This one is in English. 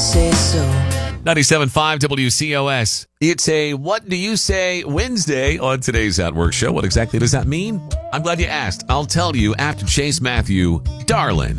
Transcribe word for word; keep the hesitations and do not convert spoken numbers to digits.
say so. ninety-seven point five W C O S. It's a What Do You Say Wednesday on today's At Work show. What exactly does that mean? I'm glad you asked. I'll tell you after Chase Matthew, Darlin'.